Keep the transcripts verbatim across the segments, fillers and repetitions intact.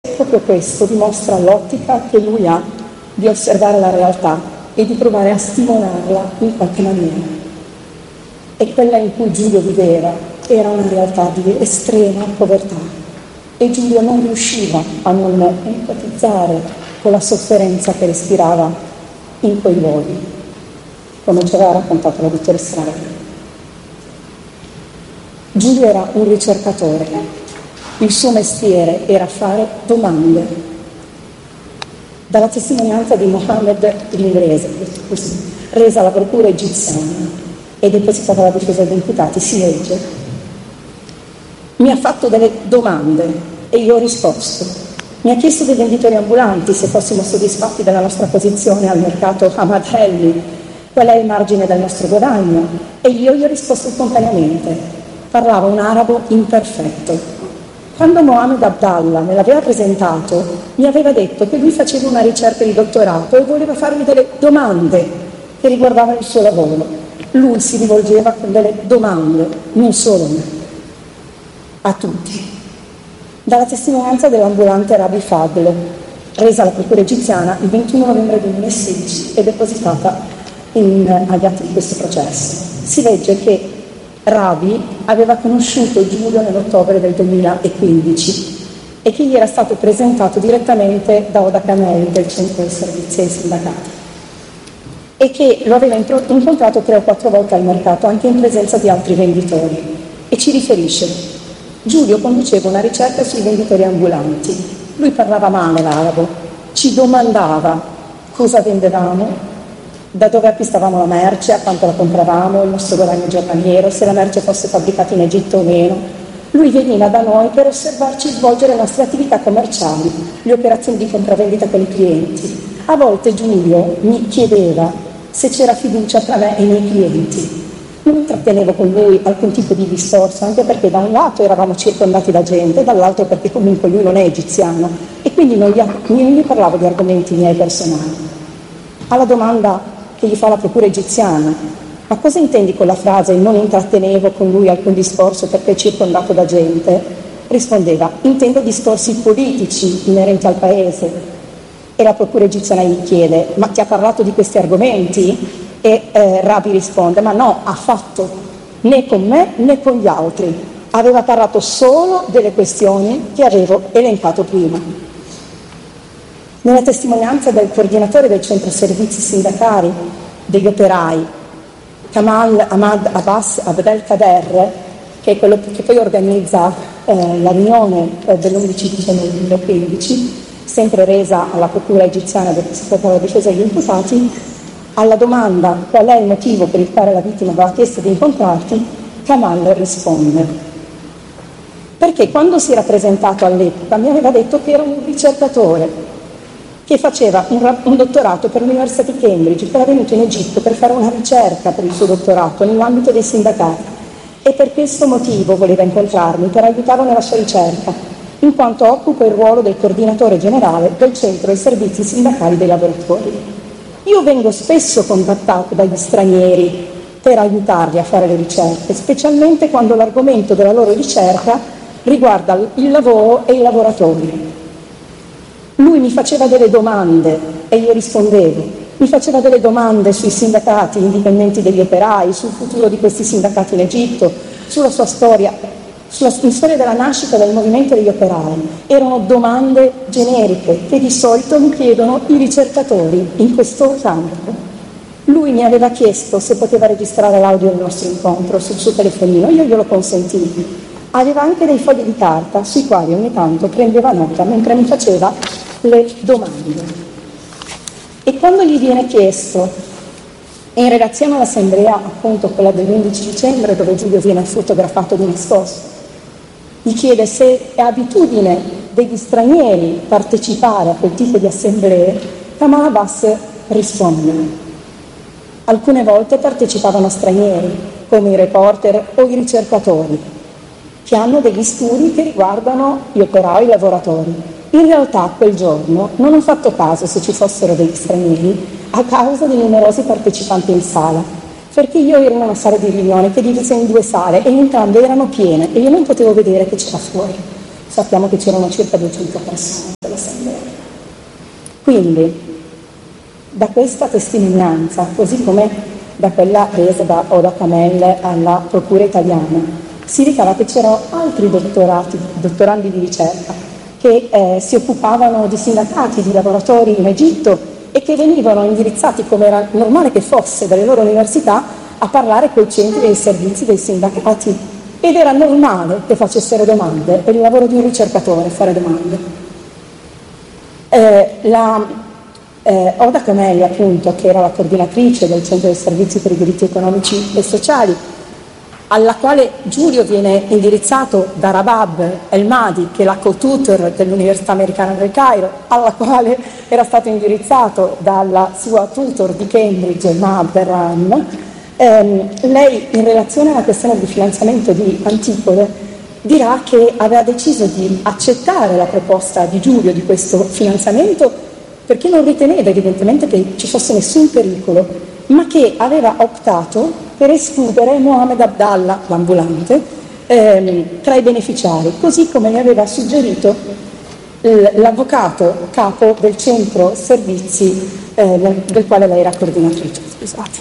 Proprio questo dimostra l'ottica che lui ha di osservare la realtà e di provare a stimolarla in qualche maniera. E quella in cui Giulio viveva era una realtà di estrema povertà e Giulio non riusciva a non empatizzare con la sofferenza che respirava in quei luoghi, come ci aveva raccontato la dottoressa Ravelli. Giulio era un ricercatore, il suo mestiere era fare domande. Dalla testimonianza di Mohammed l'inglese, resa alla procura egiziana e depositata alla difesa degli imputati, si legge: mi ha fatto delle domande e io ho risposto. Mi ha chiesto dei venditori ambulanti se fossimo soddisfatti della nostra posizione al mercato Hamad Helli, qual è il margine del nostro guadagno, e io gli ho risposto spontaneamente. Parlava un arabo imperfetto. Quando Mohammed Abdallah me l'aveva presentato, mi aveva detto che lui faceva una ricerca di dottorato e voleva farmi delle domande che riguardavano il suo lavoro. Lui si rivolgeva con delle domande, non solo a me, a tutti. Dalla testimonianza dell'ambulante Rabi Fadl, resa alla procura egiziana il ventuno novembre duemilasedici e depositata in, agli atti di questo processo, si legge che Rabi aveva conosciuto Giulio nell'ottobre del duemilaquindici e che gli era stato presentato direttamente da Oda Kamel del Centro dei Servizi ai Sindacati e che lo aveva incontrato tre o quattro volte al mercato anche in presenza di altri venditori, e ci riferisce: Giulio conduceva una ricerca sui venditori ambulanti, lui parlava male l'arabo, ci domandava cosa vendevamo, da dove acquistavamo la merce, a quanto la compravamo, il nostro guadagno giornaliero, se la merce fosse fabbricata in Egitto o meno. Lui veniva da noi per osservarci svolgere le nostre attività commerciali, le operazioni di compravendita con i clienti. A volte Giulio mi chiedeva se c'era fiducia tra me e i miei clienti. Non intrattenevo con lui alcun tipo di discorso, anche perché da un lato eravamo circondati da gente, dall'altro perché comunque lui non è egiziano e quindi non gli, non gli parlavo di argomenti miei personali. Alla domanda che gli fa la procura egiziana: ma cosa intendi con la frase non intrattenevo con lui alcun discorso perché è circondato da gente? Rispondeva: intendo discorsi politici inerenti al paese. E la procura egiziana gli chiede: ma ti ha parlato di questi argomenti? E eh, Rabi risponde: ma no, affatto, né con me né con gli altri, aveva parlato solo delle questioni che avevo elencato prima. Nella testimonianza del coordinatore del centro servizi sindacali degli operai, Kamal Ahmad Abbas Abdelkader, che è quello che poi organizza eh, la riunione eh, dell'undici dicembre duemilaquindici, sempre resa alla procura egiziana del segretario della difesa degli imputati, alla domanda qual è il motivo per il quale la vittima aveva chiesto di incontrarti, Kamal risponde: perché quando si era presentato all'epoca mi aveva detto che era un ricercatore che faceva un, un dottorato per l'Università di Cambridge, che era venuto in Egitto per fare una ricerca per il suo dottorato nell'ambito dei sindacati, e per questo motivo voleva incontrarmi, per aiutarlo nella sua ricerca, in quanto occupa il ruolo del coordinatore generale del centro dei servizi sindacali dei lavoratori. Io vengo spesso contattato dagli stranieri per aiutarli a fare le ricerche, specialmente quando l'argomento della loro ricerca riguarda il lavoro e i lavoratori. Lui mi faceva delle domande e io rispondevo, mi faceva delle domande sui sindacati indipendenti degli operai, sul futuro di questi sindacati in Egitto, sulla sua storia, sulla storia della nascita del movimento degli operai. Erano domande generiche che di solito mi chiedono i ricercatori in questo campo. Lui mi aveva chiesto se poteva registrare l'audio del nostro incontro sul suo telefonino, io glielo consentii. Aveva anche dei fogli di carta sui quali ogni tanto prendeva nota mentre mi faceva le domande. E quando gli viene chiesto, e in relazione all'assemblea appunto quella dell'undici dicembre dove Giulio viene fotografato di nascosto, gli chiede se è abitudine degli stranieri partecipare a quel tipo di assemblee, Kamal Abbas risponde: alcune volte partecipavano stranieri come i reporter o i ricercatori che hanno degli studi che riguardano gli operai e i lavoratori. In realtà quel giorno non ho fatto caso se ci fossero degli stranieri a causa dei numerosi partecipanti in sala, perché io ero in una sala di riunione che è divisa in due sale e entrambe erano piene e io non potevo vedere che c'era fuori. Sappiamo che c'erano circa duecento persone. dell'Assemblea. Quindi, da questa testimonianza, così come da quella resa da Oda Kamel alla Procura italiana, si ricava che c'erano altri dottorati, dottorandi di ricerca che eh, si occupavano di sindacati, di lavoratori in Egitto e che venivano indirizzati, come era normale che fosse, dalle loro università a parlare coi centri dei servizi dei sindacati, ed era normale che facessero domande, è il lavoro di un ricercatore fare domande. Eh, la Eh, Oda Kamel, appunto, che era la coordinatrice del Centro dei Servizi per i Diritti Economici e Sociali, alla quale Giulio viene indirizzato da Rabab El-Mahdi, che è la co-tutor dell'Università Americana del Cairo, alla quale era stato indirizzato dalla sua tutor di Cambridge, Maab Berran. Ehm, lei, in relazione alla questione del finanziamento di Antipode, dirà che aveva deciso di accettare la proposta di Giulio di questo finanziamento perché non riteneva evidentemente che ci fosse nessun pericolo, ma che aveva optato per escludere Mohammed Abdallah, l'ambulante, ehm, tra i beneficiari, così come le aveva suggerito l'avvocato capo del centro servizi eh, del quale lei era coordinatrice. Scusate.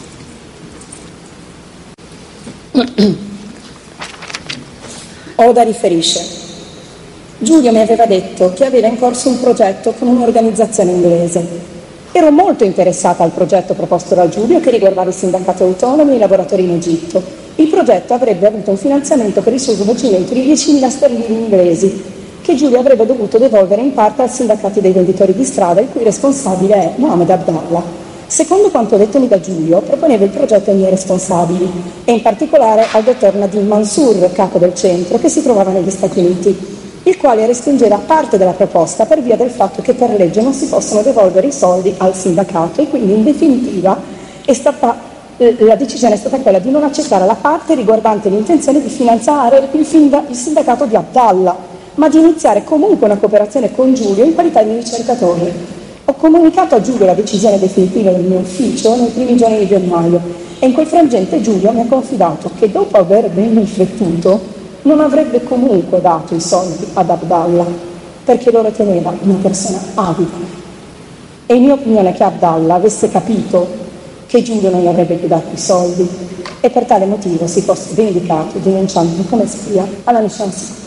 Oda riferisce: Giulio mi aveva detto che aveva in corso un progetto con un'organizzazione inglese. Ero molto interessata al progetto proposto da Giulio, che riguardava i sindacati autonomi e i lavoratori in Egitto. Il progetto avrebbe avuto un finanziamento per il suo svolgimento di diecimila sterline inglesi, che Giulio avrebbe dovuto devolvere in parte al sindacato dei venditori di strada, il cui responsabile è Mohammed Abdallah. Secondo quanto dettomi da Giulio, proponeva il progetto ai miei responsabili, e in particolare al dottor Nadim Mansour, capo del centro, che si trovava negli Stati Uniti, il quale respingeva parte della proposta per via del fatto che per legge non si possono devolvere i soldi al sindacato, e quindi in definitiva è stata, eh, la decisione è stata quella di non accettare la parte riguardante l'intenzione di finanziare il, finda, il sindacato di Abdallah, ma di iniziare comunque una cooperazione con Giulio in qualità di ricercatore. Ho comunicato a Giulio la decisione definitiva del mio ufficio nei primi giorni di gennaio, e in quel frangente Giulio mi ha confidato che dopo aver ben riflettuto non avrebbe comunque dato i soldi ad Abdallah, perché lo riteneva una persona avida. E in mia opinione che Abdallah avesse capito che Giulio non gli avrebbe più dato i soldi, e per tale motivo si fosse vendicato denunciandolo come spia alla National Security.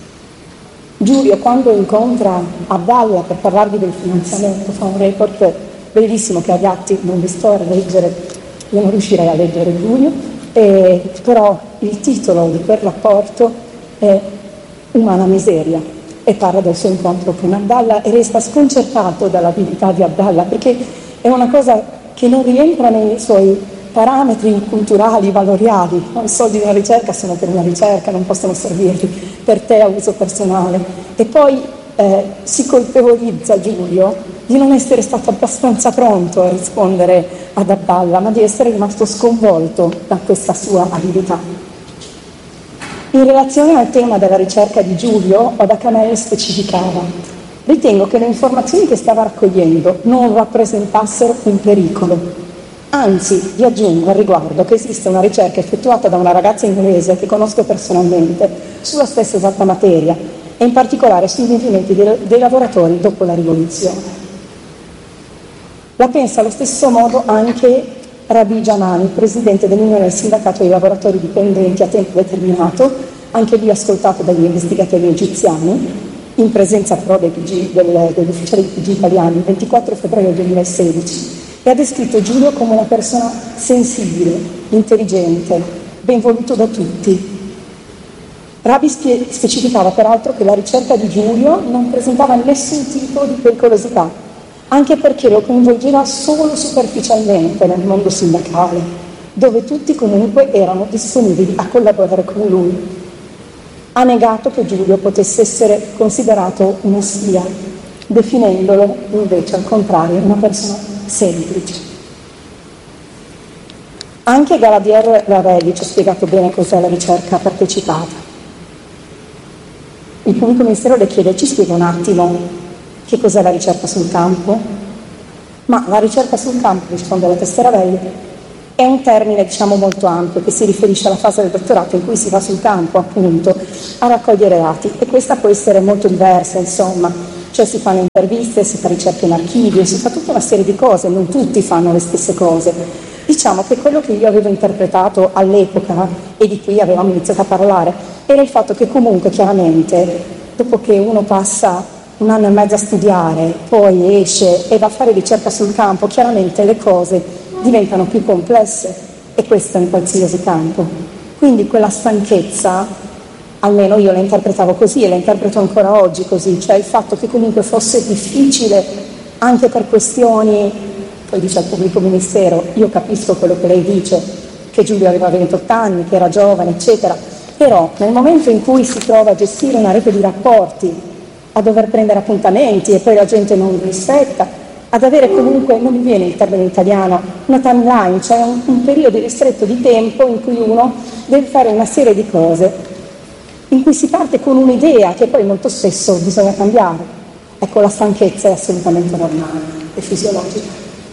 Giulio, quando incontra Abdallah per parlargli del finanziamento, fa un report bellissimo che agli atti non vi sto a leggere, io non riuscirei a leggere Giulio, Eh, però il titolo di quel rapporto è Umana miseria, e parla del suo incontro con Abdallah e resta sconcertato dall'abilità di Abdallah, perché è una cosa che non rientra nei suoi parametri culturali, valoriali. I soldi di una ricerca sono per una ricerca, non possono servirti per te a uso personale. E poi eh, si colpevolizza Giulio di non essere stato abbastanza pronto a rispondere ad Abdallah, ma di essere rimasto sconvolto da questa sua abilità. In relazione al tema della ricerca di Giulio, Oda Kamel specificava: ritengo che le informazioni che stava raccogliendo non rappresentassero un pericolo. Anzi, vi aggiungo al riguardo che esiste una ricerca effettuata da una ragazza inglese che conosco personalmente sulla stessa esatta materia, e in particolare sui movimenti dei, dei lavoratori dopo la rivoluzione. La pensa allo stesso modo anche Rabi Jamani, presidente dell'Unione del Sindacato dei Lavoratori Dipendenti a tempo determinato, anche lui ascoltato dagli investigatori egiziani, in presenza però dei P G, del, degli ufficiali del P G italiani, il ventiquattro febbraio duemilasedici, e ha descritto Giulio come una persona sensibile, intelligente, ben voluto da tutti. Rabi spie- specificava peraltro che la ricerca di Giulio non presentava nessun tipo di pericolosità, anche perché lo coinvolgeva solo superficialmente nel mondo sindacale, dove tutti comunque erano disponibili a collaborare con lui. Ha negato che Giulio potesse essere considerato uno spia, definendolo invece al contrario una persona semplice. Anche Galadier Ravelli ci ha spiegato bene cos'è la ricerca partecipata. Il pubblico ministero le chiede: ci spiega un attimo che cos'è la ricerca sul campo? Ma la ricerca sul campo, risponde la testa Ravelli, è un termine diciamo molto ampio che si riferisce alla fase del dottorato in cui si va sul campo appunto a raccogliere dati, e questa può essere molto diversa, insomma. cioè si fanno interviste, si fa ricerche in archivio, si fa tutta una serie di cose, non tutti fanno le stesse cose. Diciamo che quello che io avevo interpretato all'epoca e di cui avevamo iniziato a parlare era il fatto che comunque chiaramente dopo che uno passa un anno e mezzo a studiare, poi esce e va a fare ricerca sul campo, chiaramente le cose diventano più complesse, e questo in qualsiasi campo. Quindi quella stanchezza, almeno io la interpretavo così e la interpreto ancora oggi così, cioè il fatto che comunque fosse difficile anche per questioni, poi dice al pubblico ministero, io capisco quello che lei dice, che Giulio aveva ventotto anni, che era giovane, eccetera, però nel momento in cui si trova a gestire una rete di rapporti, a dover prendere appuntamenti e poi la gente non rispetta, ad avere comunque, non mi viene il termine italiano, una timeline, cioè un, un periodo ristretto di tempo in cui uno deve fare una serie di cose, in cui si parte con un'idea che poi molto spesso bisogna cambiare. Ecco, la stanchezza è assolutamente normale e fisiologica.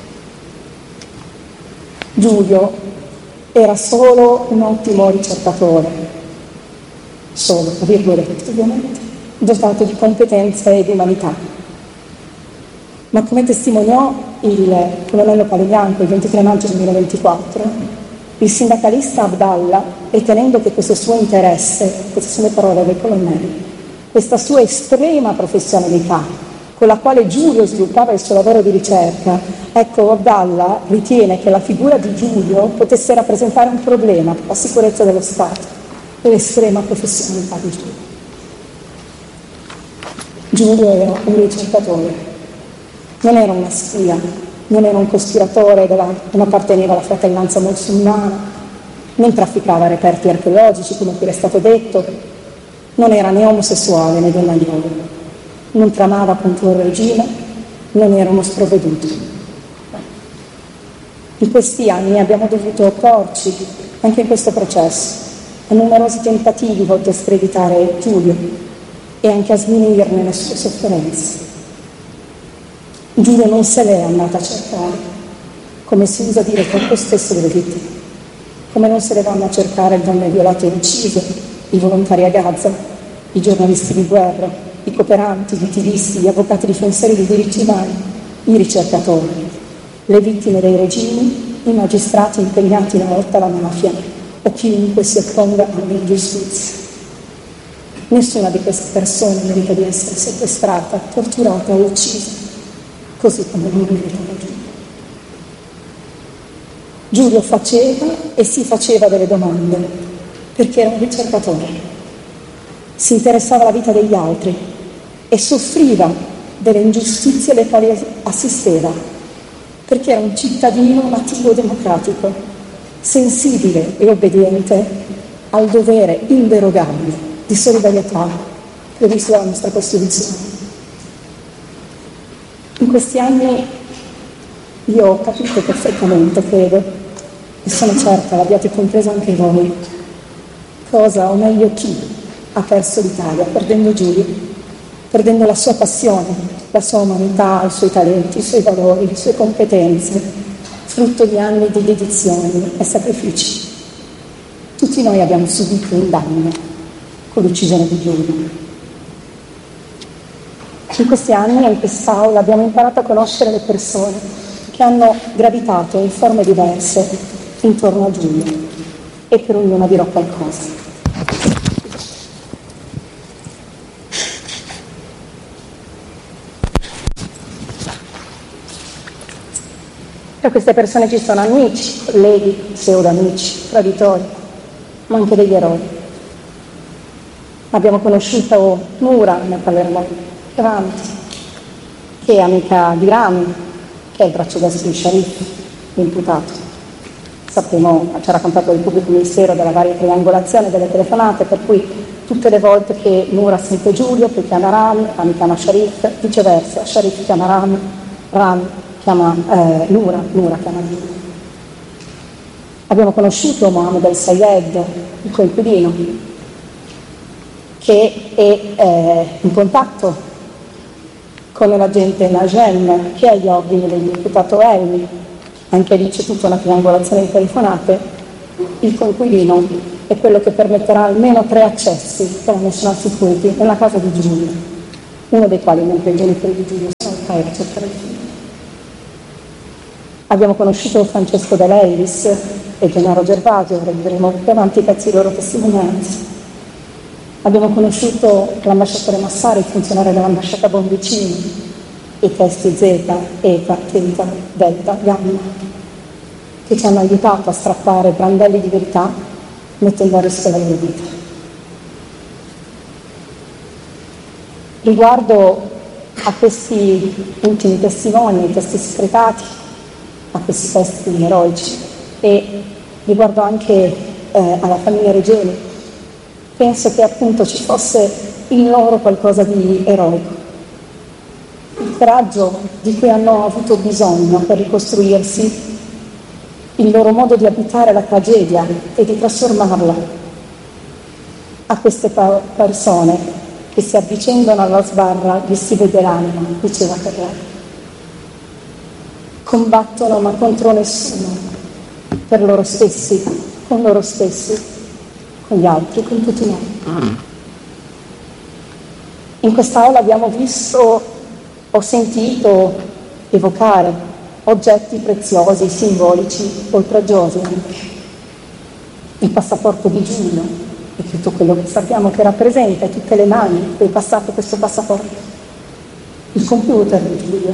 Giulio era solo un ottimo ricercatore, solo, tra virgolette, ovviamente, dotato di competenze e di umanità. Ma come testimoniò il colonnello Palebianco il ventitré maggio duemilaventiquattro, il sindacalista Abdallah, ritenendo che questo suo interesse, queste sono le parole del colonnello, questa sua estrema professionalità con la quale Giulio sviluppava il suo lavoro di ricerca, ecco, Abdallah ritiene che la figura di Giulio potesse rappresentare un problema per la sicurezza dello Stato e l'estrema professionalità di Giulio. Giulio era un ricercatore. Non era una spia, non era un cospiratore, della, non apparteneva alla fratellanza musulmana, non trafficava reperti archeologici, come qui è stato detto, non era né omosessuale né donnaiolo, non tramava contro il regime, non era uno sprovveduto. In questi anni abbiamo dovuto opporci, anche in questo processo, a numerosi tentativi volti a screditare Giulio e anche a sminuirne le sue sofferenze. Giulio non se l'è andata a cercare, come si usa dire troppo spesso delle vittime, come non se le vanno a cercare donne violate e uccise, i volontari a Gaza, i giornalisti di guerra, i cooperanti, gli attivisti, gli avvocati difensori dei diritti umani, i ricercatori, le vittime dei regimi, i magistrati impegnati nella lotta alla mafia o chiunque si opponga all'ingiustizia. Nessuna di queste persone merita di essere sequestrata, torturata o uccisa, così come non meritava Giulio. Giulio faceva e si faceva delle domande, perché era un ricercatore. Si interessava alla vita degli altri e soffriva delle ingiustizie alle quali assisteva, perché era un cittadino nativo democratico, sensibile e obbediente al dovere inderogabile di solidarietà previsto dalla nostra Costituzione. In questi anni io ho capito perfettamente, credo, e sono certa l'abbiate compreso anche voi, cosa, o meglio chi, ha perso l'Italia, perdendo Giulio, perdendo la sua passione, la sua umanità, i suoi talenti, i suoi valori, le sue competenze, frutto di anni di dedizioni e sacrifici. Tutti noi abbiamo subito un danno con l'uccisione di Giulio. In questi anni in quest'aula abbiamo imparato a conoscere le persone che hanno gravitato in forme diverse intorno a Giulio, e per ognuna dirò qualcosa. Per queste persone ci sono amici, colleghi, pseudo-amici, traditori, ma anche degli eroi. Abbiamo conosciuto Nura, ne parleremo più avanti, che è amica di Rami, che è il braccio destro di Sharif, l'imputato. Sapremo, ci ha raccontato il pubblico ministero della varia triangolazione delle telefonate, per cui tutte le volte che Nura sente Giulio, poi chiama Rami, Rami chiama Sharif, viceversa, Sharif chiama Rami, Rami chiama eh, Nura, Nura chiama Giulio. Abbiamo conosciuto Mohammed El-Sayed, il coinquilino, che è eh, in contatto con l'agente Najem, che è agli ordini dell'imputato Elmi. Anche lì c'è tutta una triangolazione di telefonate. Il coinquilino è quello che permetterà almeno tre accessi per la National Security nella casa di Giulio. uno dei quali, mentre i genitori di Giulio sono al Cairo a cercare il figlio. Abbiamo conosciuto Francesco De Leiris e Gennaro Gervasio, vedremo più avanti i pezzi loro testimonianze. Abbiamo conosciuto l'ambasciatore Massari, il funzionario dell'ambasciata Bonvicini, i testi Z, ETA, Theta, Delta, Gamma, che ci hanno aiutato a strappare brandelli di verità mettendo a rischio la loro vita. Riguardo a questi ultimi testimoni, i testi secretati, a questi testi eroici e riguardo anche eh, alla famiglia Regeni, penso che appunto ci fosse in loro qualcosa di eroico, il coraggio di cui hanno avuto bisogno per ricostruirsi il loro modo di abitare la tragedia e di trasformarla. A queste pa- persone che si avvicendano alla sbarra gli si vede l'anima, diceva Carrera. Combattono ma contro nessuno, per loro stessi, con loro stessi, con gli altri, con tutti noi. In quest'aula abbiamo visto, ho sentito evocare oggetti preziosi, simbolici, oltraggiosi anche. Il passaporto di Giulio e tutto quello che sappiamo che rappresenta, e tutte le mani in cui è passato questo passaporto. Il computer di Giulio.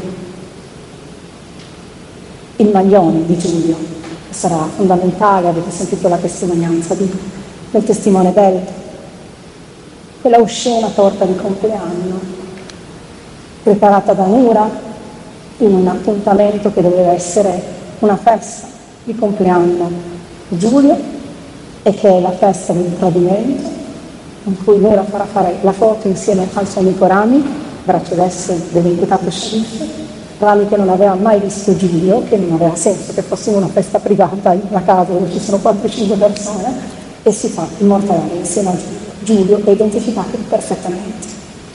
Il maglione di Giulio, che sarà fondamentale, avete sentito la testimonianza di, del testimone Delta. Quella oscena torta di compleanno, preparata da Nura, in un appuntamento che doveva essere una festa di compleanno di Giulio e che è la festa del tradimento, in cui Nura farà fare la foto insieme al suo amico Rami, braccio destro dell'imputato sceriffo, Rami che non aveva mai visto Giulio, che non aveva senso che fosse una festa privata in una casa dove ci sono quattro cinque persone, e si fa immortalare insieme a Giulio. Giulio è identificato perfettamente.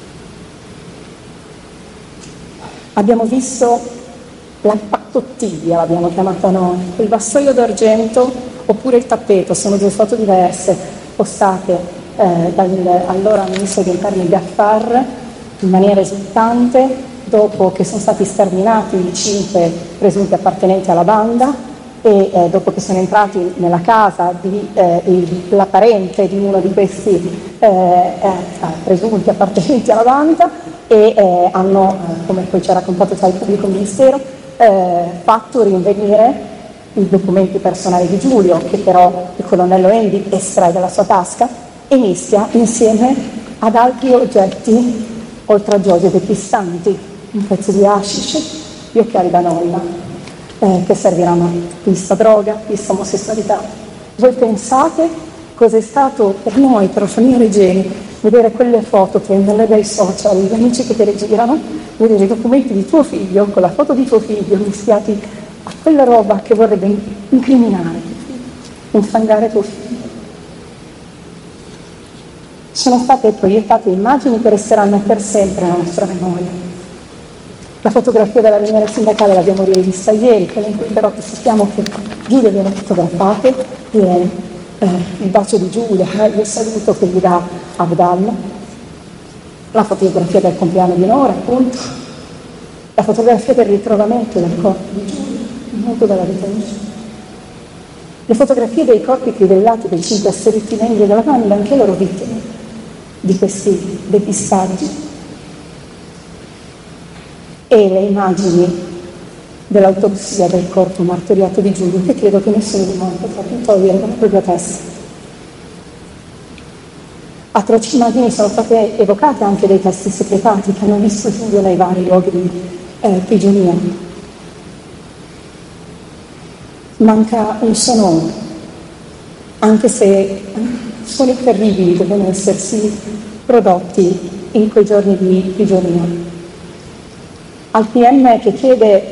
Abbiamo visto la pattottiglia, l'abbiamo chiamata noi, il vassoio d'argento oppure il tappeto, sono due foto diverse postate eh, dall'allora ministro degli interni Gaffar in maniera esultante, dopo che sono stati sterminati i cinque presunti appartenenti alla banda e eh, dopo che sono entrati nella casa di eh, il, la parente di uno di questi eh, eh, presunti appartenenti alla banda e eh, hanno, eh, come poi ci ha raccontato il pubblico ministero, eh, fatto rinvenire i documenti personali di Giulio, che però il colonnello Endi estrae dalla sua tasca e mischia insieme ad altri oggetti oltraggiosi e depistanti, un pezzo di hashish, gli occhiali da nonna, eh, che serviranno a vista droga, vista omosessualità. Voi pensate cosa è stato per noi, per la famiglia Regeni, vedere quelle foto, prenderle dai social, gli amici che te le girano, vedere i documenti di tuo figlio, con la foto di tuo figlio mischiati a quella roba che vorrebbe incriminare tuo figlio, infangare tuo figlio. Sono state proiettate immagini che resteranno per sempre nella nostra memoria. La fotografia della riunione sindacale l'abbiamo rivista ieri, quella in cui però sappiamo che Giulio viene fotografato, viene Eh, il bacio di Giulia, eh, il saluto che gli dà Abdallah, la fotografia del compleanno di Nora, appunto, la fotografia del ritrovamento del corpo di Giulia, molto della vita di Giulia, le fotografie dei corpi crivellati dei cinque asseriti membri della banda, anche loro vittime di questi depistaggi, e le immagini dell'autopsia del corpo martoriato di Giulio, che credo che nessuno di noi potrà più togliere dalla propria testa. Atroci immagini sono state evocate anche dai testi secretati che hanno visto Giulio nei vari luoghi di eh, prigionia. Manca un suo nome, anche se suoni terribili devono essersi prodotti in quei giorni di prigionia. Al P M che chiede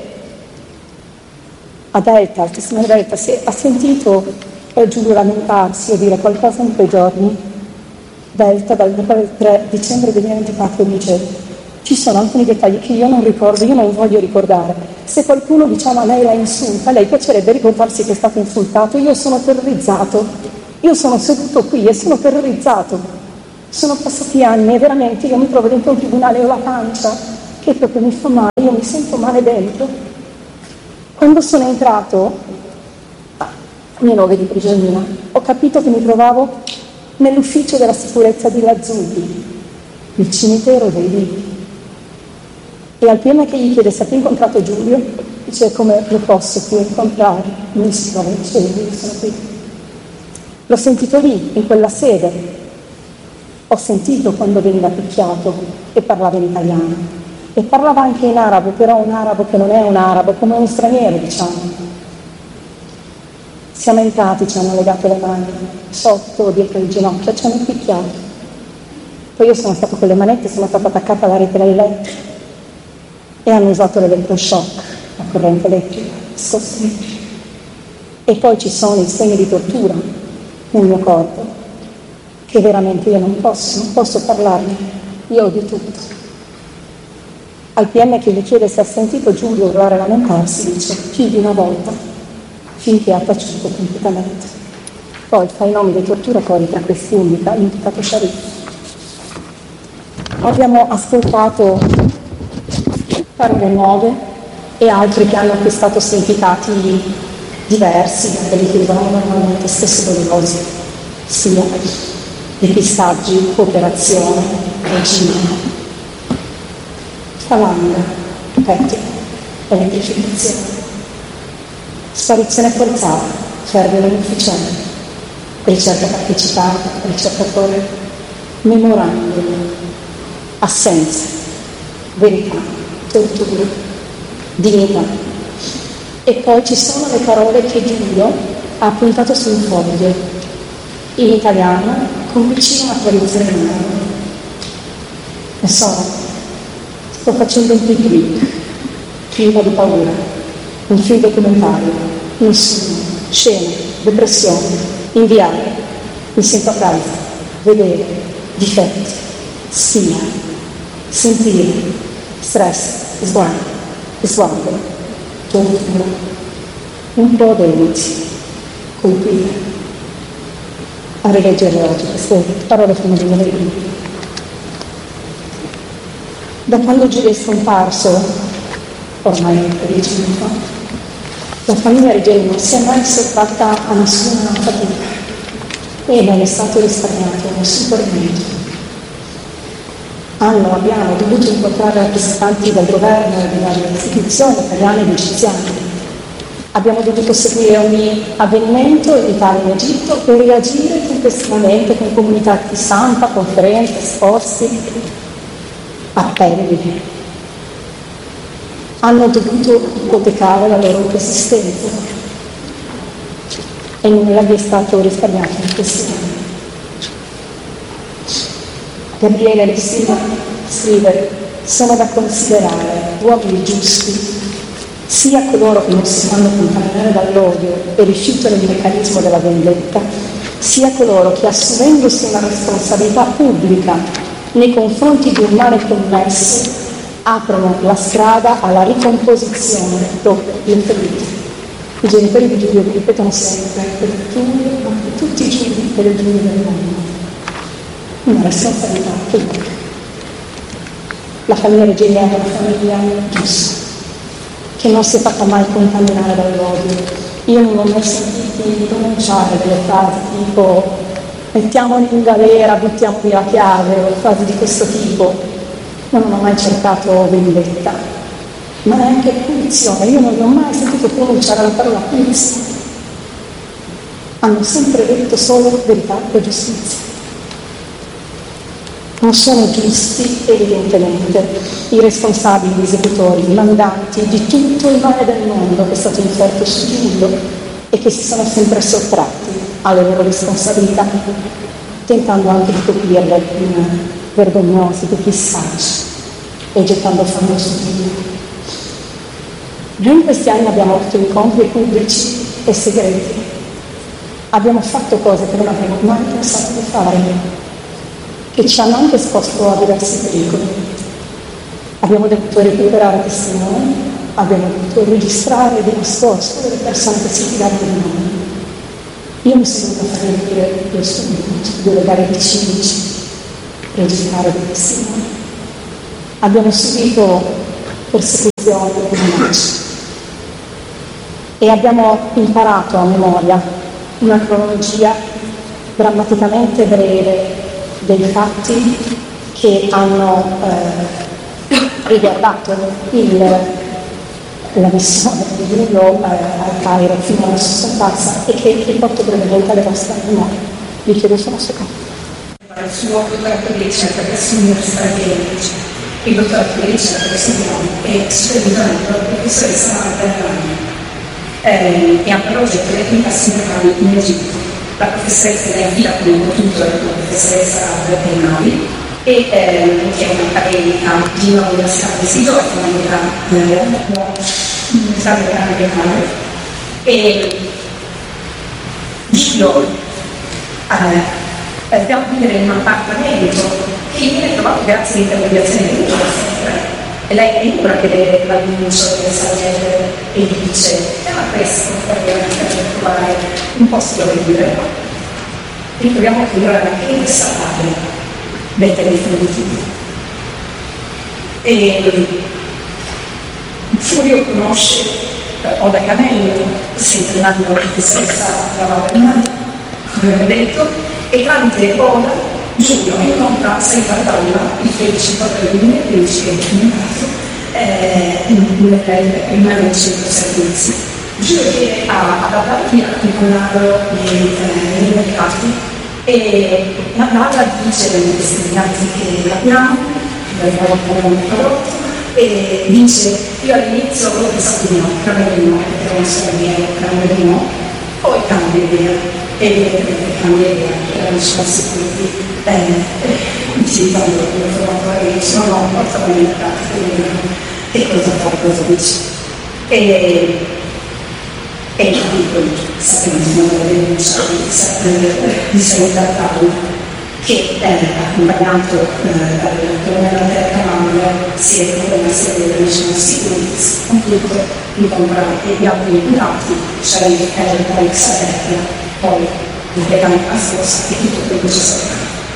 a Delta, al testimone Delta, se ha sentito eh, Giulio lamentarsi o dire qualcosa in quei giorni, Delta dal tre dicembre duemilaventiquattro dice: ci sono alcuni dettagli che io non ricordo, io non voglio ricordare. Se qualcuno, diciamo, a lei la insulta, a lei piacerebbe ricordarsi che è stato insultato. Io sono terrorizzato, io sono seduto qui e sono terrorizzato. Sono passati anni e veramente io mi trovo dentro un tribunale e ho la pancia che proprio mi fa male, io mi sento male dentro. Quando sono entrato, a mie nove di prigionina, ho capito che mi trovavo nell'ufficio della sicurezza di Lazzulli, il cimitero dei vivi. E al P M che gli chiede se ha incontrato Giulio, dice come lo posso più incontrare, lui si trova in cielo, io sono qui. L'ho sentito lì, in quella sede. Ho sentito quando veniva picchiato e parlava in italiano. E parlava anche in arabo, però un arabo che non è un arabo, come un straniero, diciamo. Siamo entrati, ci hanno legato le mani sotto, dietro il ginocchio, ci hanno picchiato. Poi io sono stata con le manette, sono stata attaccata alla rete del letto e hanno usato l'elettroshock, la corrente elettrica, scosse. E poi ci sono i segni di tortura nel mio corpo, che veramente io non posso, non posso parlarne, io odio tutto. Al P M che gli chiede se ha sentito Giulio urlare e lamentarsi, dice più di una volta, finché ha taciuto completamente. Poi fa i nomi di torturatori, tra questi indica l'imputato Sharif. Abbiamo ascoltato parole nuove e altri che hanno acquistato significati diversi da quelli che usavamo normalmente, spesso dolorosi, sia depistaggi, cooperazione, regime, falanga, petto, elettrificazione, sparizione forzata, fervere ufficiale, ricerca partecipata, ricercatore, memorandum, assenza, verità, tortura, dignità. E poi ci sono le parole che Giulio ha appuntato su un foglio, in italiano, con vicino una traduzione in arabo. E sono, sto facendo un quick click, clima di paura, un film documentario, nessuno, scena, depressione, inviare, mi sento a casa, vedere, difetti, spia, sentire, stress, sguardo, sguardo, tortura, un po' debiti, colpire. A rileggere oggi queste parole fanno venire i brividi. Da quando Giulio è scomparso, ormai dieci anni fa, la famiglia Regeni non si è mai sottratta a nessuna fatica e non è stato risparmiato nessun tormento. Hanno, abbiamo dovuto incontrare rappresentanti del governo e delle istituzioni italiane ed egiziane. Abbiamo dovuto seguire ogni avvenimento in Italia e in Egitto e reagire tempestivamente con comunicati stampa, conferenze, esposti, appelli. Hanno dovuto ipotecare la loro esistenza e nulla vi è stato risparmiato in questi anni. Gabriele Messina scrive: sono da considerare uomini giusti sia coloro che non si fanno contaminare dall'odio e rifiutano il meccanismo della vendetta, sia coloro che, assumendosi una responsabilità pubblica nei confronti di un male commesso, aprono la strada alla ricomposizione dopo l'infermità. I genitori di Giulio ripetono sempre per Giulio, ma per tutti i Giulio, per il Giulio del mondo. Una responsabilità pubblica. La famiglia Regeni è una famiglia giusta, che non si è fatta mai contaminare dall'odio. Io non ho mai sentito pronunciare delle frasi tipo mettiamoli in galera, buttiamo via la chiave, o frasi di questo tipo. Io non ho mai cercato vendetta, ma neanche punizione. Io non ho mai sentito pronunciare la parola punizione. Hanno sempre detto solo verità e giustizia. Non sono giusti, evidentemente, i responsabili, gli esecutori, i mandanti di tutto il male del mondo che è stato inferto su Giulio e che si sono sempre sottratti alle loro responsabilità, tentando anche di coprirle in vergognosi depistaggi e gettando fango su Giulio. Noi in questi anni abbiamo avuto incontri pubblici e segreti. Abbiamo fatto cose che non avremmo mai pensato di fare, che ci hanno anche esposto a diversi pericoli. Abbiamo dovuto recuperare testimoni, abbiamo dovuto registrare di nascosto delle persone che si fidavano di noi. Io mi sono dovuta fare dire lo studio, delegare di civici, legittimare dei testimoni. Abbiamo subito persecuzioni e minacce e abbiamo imparato a memoria una cronologia drammaticamente breve dei fatti che hanno eh, riguardato il, la missione di Giulio eh, al Cairo fino alla sua scomparsa e che riporto brevemente alle vostre memorie. Vi chiedo solo un secondo. Il suo dottorato di ricerca presso l'Università di Cambridge, il dottorato di ricerca presso l'Unione e supervisore della professoressa Marta eh, e ha per oggetto le attività sindacali in Egitto. La professoressa è affida come tutore con la professoressa Rabia Navi e eh, che è un'accademica di un'università prestigiosa, l'Università Americana di Cairo. E Giulio eh, dobbiamo vivere in un appartamento che viene trovato grazie all'intermediazione di Giulio. E lei è l'unica che vede l'annuncio del Salgete e gli dice: eh, ma questo per trovare un posto dove vivere. E troviamo che ora anche in questa parte del telefono di Giulio. E Giulio conosce Oda Canello, sempre un anno che si stava come abbiamo detto, e tramite Oda Giulio incontra Senta Dalla il tredici ottobre duemilatredici che è documentato eh, in una dei centro servizi. Giulio viene ad avvarti a controllare nei mercati e Dalla dice degli investimenti che abbiamo, che abbiamo un prodotto, e dice: io all'inizio avevo pensato di no, cambio di no, perché non sono miei, cambio di no, poi cambio idea. E evidentemente cambia idea, erano sicuri, mi si ricorda che ho trovato che dice: no, no, forza con i mercati, che cosa fa, cosa dice? E e quindi sappiamo che non è denuncia di sanità tale che è accompagnato dal colonnello Terra Mangler, si è confermato della National Securities, compiuto incontra gli altri imputati, cioè il Alex Aterra, poi completamente nascosta e tutto quello che c'è stato.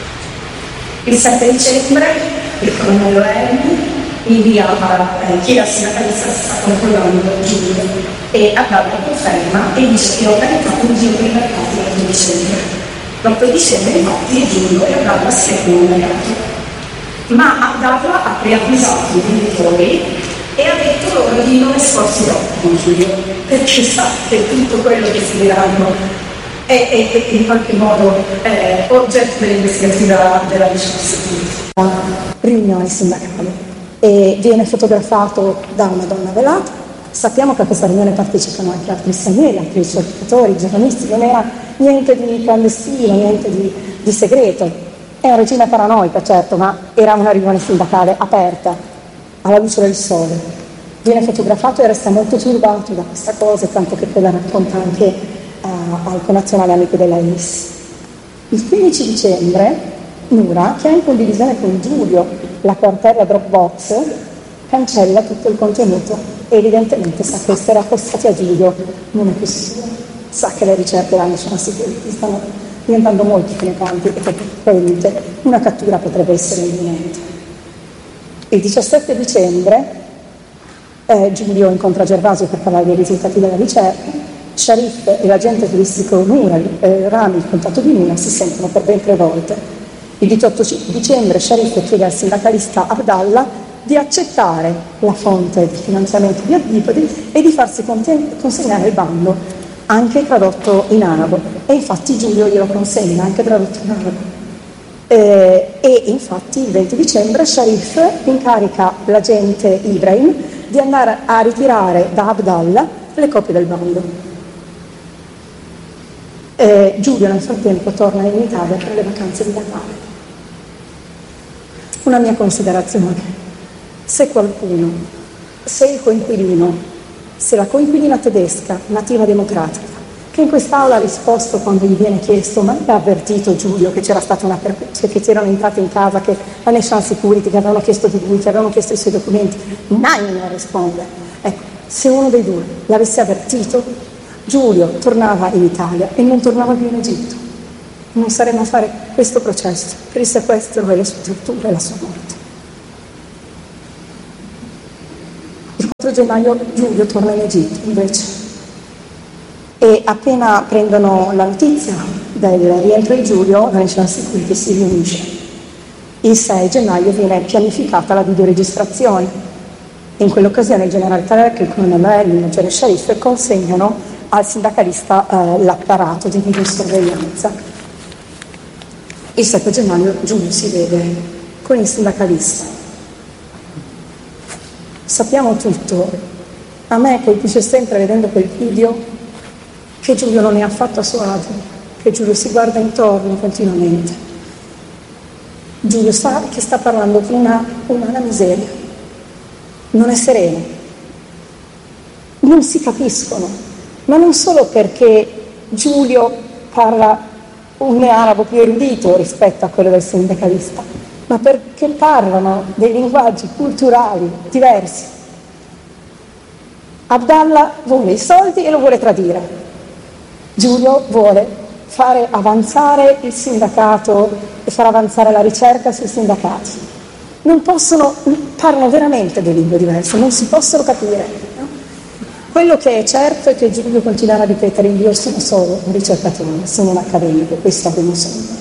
Il sette dicembre il colonnello Hermi invia eh, chi la sindacalista sta controllando Giulio e Abdallah conferma e dice che ho organizzato un giro per i mercati l'otto dicembre. L'otto dicembre infatti Giulio e Abdallah si recano al mercato, ma Abdallah ha preavvisato i venditori e ha detto loro di non esporsi troppo con Giulio, perché sa che tutto quello che si diranno è, è, è in qualche modo eh, oggetto dell'investigazione della, della diciannove riunione sindacale. E viene fotografato da una donna velata. Sappiamo che a questa riunione partecipano anche altri stranieri, altri ricercatori, giornalisti, non era niente di clandestino, niente di, di segreto. È un regime paranoico, certo, ma era una riunione sindacale aperta, alla luce del sole. Viene fotografato e resta molto turbato da questa cosa, tanto che poi la racconta anche uh, al connazionale amico della I S. Il quindici dicembre Nura, che ha in condivisione con Giulio la cartella Dropbox, cancella tutto il contenuto e evidentemente sa che essere appostati a Giulio non è più sicuro. Sa che le ricerche della National Security stanno diventando molto flippanti e che probabilmente una cattura potrebbe essere imminente. Il diciassette dicembre eh, Giulio incontra Gervasio per parlare dei risultati della ricerca. Sharif e l'agente turistico Nura, eh, Rami, il contatto di Nura, si sentono per ben tre volte. Il diciotto dicembre Sharif chiede al sindacalista Abdallah di accettare la fonte di finanziamento di Adipodi e di farsi consegnare il bando, anche tradotto in arabo. E infatti Giulio glielo consegna, anche tradotto in arabo. Eh, e infatti il venti dicembre Sharif incarica l'agente Ibrahim di andare a ritirare da Abdallah le copie del bando. Eh, Giulio nel frattempo torna in Italia per le vacanze di Natale. Una mia considerazione: se qualcuno, se il coinquilino, se la coinquilina tedesca, nativa democratica, che in quest'aula ha risposto quando gli viene chiesto: ma ha avvertito Giulio che c'era stata una cioè che c'erano entrati in casa, che la National Security, che avevano chiesto di lui, che avevano chiesto i suoi documenti? Mai non risponde. Ecco, se uno dei due l'avesse avvertito, Giulio tornava in Italia e non tornava più in Egitto. non saremo a fare questo processo per il sequestro e le sue torture e la sua morte. Il quattro gennaio Giulio torna in Egitto invece e appena prendono la notizia del rientro di Giulio la National Security si riunisce. Il sei gennaio viene pianificata la videoregistrazione. In quell'occasione il generale Tarek e il colonnello il maggiore Sharif consegnano al sindacalista eh, l'apparato di videosorveglianza. Il sette gennaio Giulio si vede con il sindacalista. Sappiamo tutto. A me colpisce sempre, vedendo quel video, che Giulio non è affatto a suo agio, che Giulio si guarda intorno continuamente. Giulio sa che sta parlando di una umana miseria, non è sereno, non si capiscono, ma non solo perché Giulio parla un arabo più erudito rispetto a quello del sindacalista, ma perché parlano dei linguaggi culturali diversi. Abdallah vuole i soldi e lo vuole tradire, Giulio vuole fare avanzare il sindacato e far avanzare la ricerca sui sindacati. Non possono, parlano veramente due lingue diverse, non si possono capire. No? Quello che è certo è che Giulio continuerà a ripetere: io sono solo un ricercatore, sono un accademico, questo abbiamo sempre.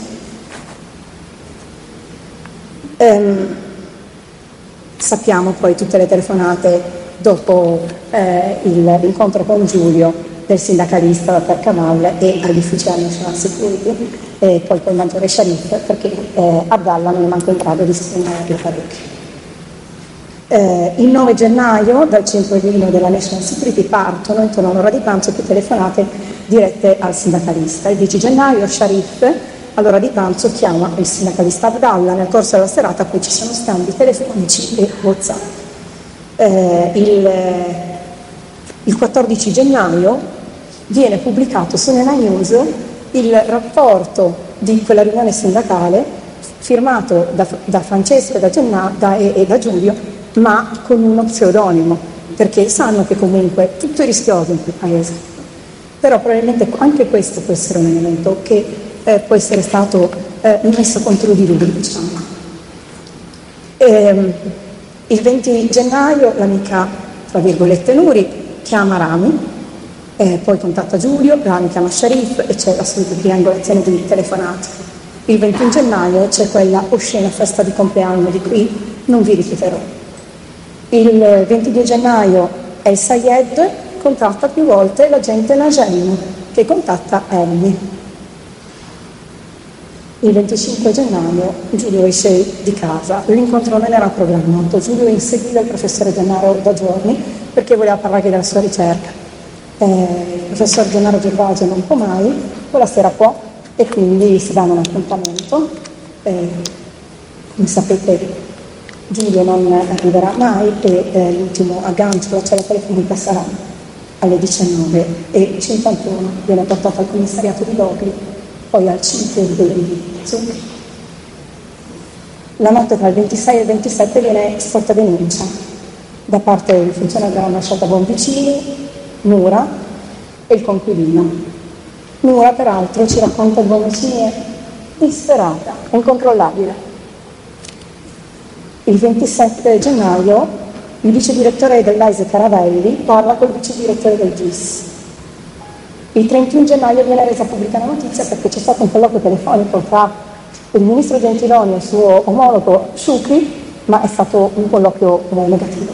Ehm, sappiamo poi tutte le telefonate dopo eh, il, l'incontro con Giulio del sindacalista da Percaval e agli ufficiali National Security e poi col maggiore Sharif, perché eh, Abdallah non è manco in grado di spiegarlo parecchio. Eh, il nove gennaio dal centro della National Security partono intorno all'ora di pranzo più telefonate dirette al sindacalista. Il dieci gennaio Sharif all'ora di pranzo chiama il sindacalista Abdallah. Nel corso della serata poi ci sono scambi telefonici e WhatsApp. Eh, il, il quattordici gennaio viene pubblicato su Nena News il rapporto di quella riunione sindacale firmato da, da Francesco e da, Genna, da, e, e da Giulio, ma con uno pseudonimo, perché sanno che comunque tutto è rischioso in quel paese. Però probabilmente anche questo può essere un elemento che eh, può essere stato eh, messo contro di lui, diciamo. E, il venti gennaio l'amica, tra virgolette, Nuri chiama Rami, eh, poi contatta Giulio, Rami chiama Sharif e c'è la solita triangolazione di telefonate. Il ventuno gennaio c'è quella oscena festa di compleanno di cui non vi ripeterò. Il ventidue gennaio El Sayed contatta più volte l'agente Najem che contatta Elmi. Il venticinque gennaio Giulio esce di casa, l'incontro non era programmato, Giulio inseguiva il professore Gennaro da giorni perché voleva parlare della sua ricerca. Eh, il professor Gennaro Gervasio non può mai, quella sera può e quindi si danno un appuntamento. Eh, come sapete Giulio non arriverà mai e eh, l'ultimo aggancio della cella telefonica sarà alle diciannove e cinquantuno, viene portato al commissariato di Logli, poi al cimitero di Zucchi. La notte tra il ventisei e il ventisette viene sorta denuncia da parte del funzionario dell'ambasciata Bonvicini, Nura e il conquilino. Nura peraltro ci racconta di Bonvicini è disperata, incontrollabile. Il ventisette gennaio il vice direttore dell'A I S E Caravelli parla col vice direttore del G I S. Il trentuno gennaio viene resa pubblica la notizia perché c'è stato un colloquio telefonico tra il ministro Gentiloni e il suo omologo Shukri, ma è stato un colloquio eh, negativo.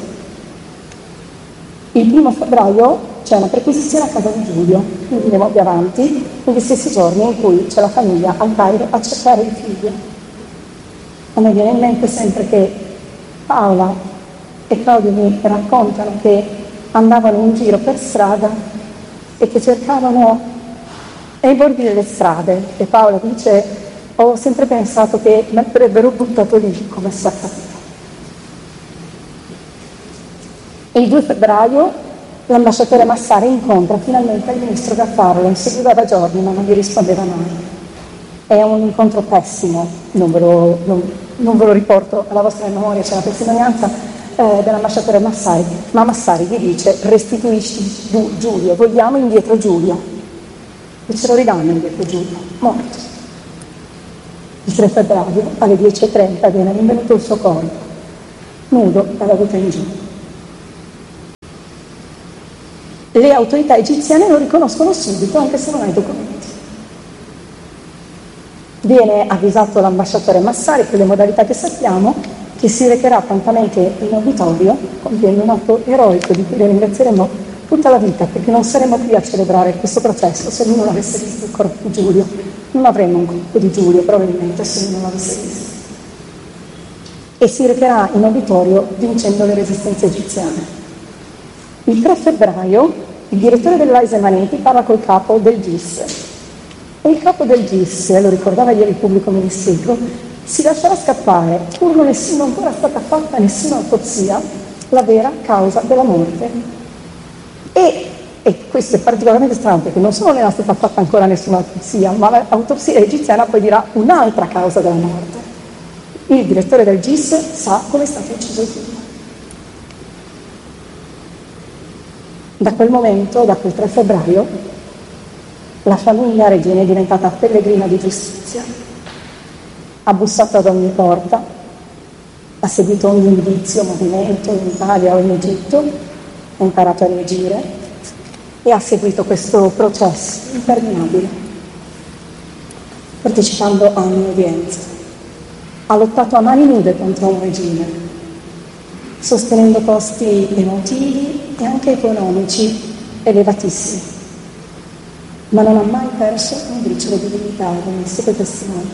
Il primo febbraio c'è una perquisizione a casa di Giulio, quindi andiamo più avanti, negli stessi giorni in cui c'è la famiglia al Cairo a cercare il figlio. A me viene in mente sempre che Paola e Claudio mi raccontano che andavano in giro per strada e che cercavano ai bordi delle strade e Paola dice: ho sempre pensato che mi avrebbero buttato lì come saccata. E il due febbraio l'ambasciatore Massari incontra finalmente il ministro Gaffarro, lo inseguiva da giorni ma non gli rispondeva mai. È un incontro pessimo, non ve lo, non, non ve lo riporto alla vostra memoria, c'è la testimonianza eh, dell'ambasciatore Massari, ma Massari gli dice: restituisci Giulio, vogliamo indietro Giulio. E ce lo ridanno indietro Giulio, morto. Il tre febbraio alle dieci e trenta viene rinvenuto il suo corpo, nudo dalla vita in giù. Le autorità egiziane lo riconoscono subito, anche se non ha i documenti. Viene avvisato l'ambasciatore Massari, per le modalità che sappiamo, che si recherà prontamente in auditorio, compiendo un atto eroico di cui le ringrazieremo tutta la vita, perché non saremmo qui a celebrare questo processo se lui non avesse visto il corpo di Giulio. Non avremmo un corpo di Giulio, probabilmente, se lui non l'avesse visto. E si recherà in auditorio vincendo le resistenze egiziane. Il tre febbraio il direttore dell'A I S E Maneti parla col capo del G I S e il capo del G I S, lo ricordava ieri il pubblico ministero, si lascerà scappare, pur non essendo ancora stata fatta nessuna autopsia, la vera causa della morte. E, e questo è particolarmente strano perché non solo non era stata fatta ancora nessuna autopsia, ma l'autopsia egiziana poi dirà un'altra causa della morte. Il direttore del G I S sa come è stato ucciso il figlio. Da quel momento, da quel tre febbraio, la famiglia Regeni è diventata pellegrina di giustizia. Ha bussato ad ogni porta, ha seguito ogni indizio, movimento in Italia o in Egitto, ha imparato a reagire e ha seguito questo processo interminabile, partecipando a ogni udienza. Ha lottato a mani nude contro un regime, sostenendo costi emotivi e anche economici elevatissimi, ma non ha mai perso un briciolo di dignità, come siete testimoni.